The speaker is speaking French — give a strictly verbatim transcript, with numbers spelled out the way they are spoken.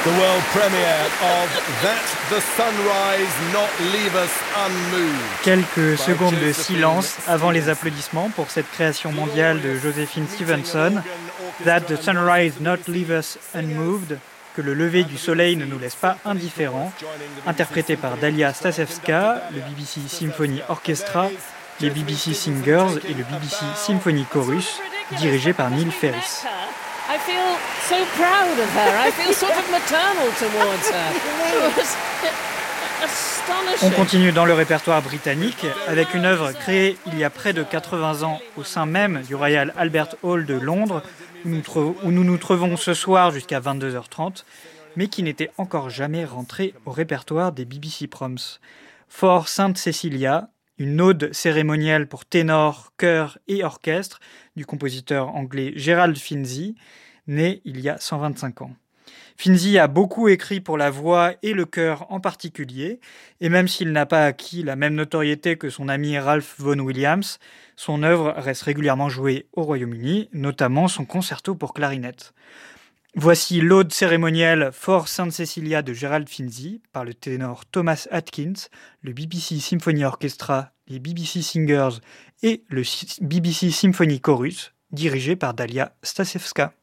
The world premiere of That the Sunrise Not Leave Us Unmoved. Quelques secondes de silence avant les applaudissements pour cette création mondiale de Josephine Stevenson, That the Sunrise Not Leave Us Unmoved, que le lever du soleil ne nous laisse pas indifférents, interprété par Dalia Stasevska, le B B C Symphony Orchestra, les B B C Singers et le B B C Symphony Chorus, dirigé par Neil Ferris. I feel so proud of her. I feel sort of maternal towards her. It was astonishing. On continue dans le répertoire britannique avec une œuvre créée il y a près de quatre-vingts ans au sein même du Royal Albert Hall de Londres, où nous, trou- où nous nous trouvons ce soir jusqu'à vingt-deux heures trente, mais qui n'était encore jamais rentrée au répertoire des B B C Proms. For Sainte Cecilia, une ode cérémoniale pour ténor, chœur et orchestre du compositeur anglais Gerald Finzi, né il y a cent vingt-cinq ans. Finzi a beaucoup écrit pour la voix et le chœur en particulier, et même s'il n'a pas acquis la même notoriété que son ami Ralph Vaughan Williams, son œuvre reste régulièrement jouée au Royaume-Uni, notamment son concerto pour clarinette. Voici l'ode cérémoniale For Sainte Cecilia de Gerald Finzi par le ténor Thomas Atkins, le B B C Symphony Orchestra, les B B C Singers et le B B C Symphony Chorus, dirigé par Dalia Stasevska.